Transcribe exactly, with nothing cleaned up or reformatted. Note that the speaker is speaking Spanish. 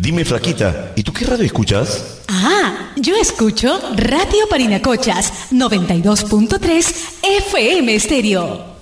Dime, flaquita, ¿y tú qué radio escuchas? Ah, yo escucho Radio Parinacochas noventa y dos punto tres F M Estéreo.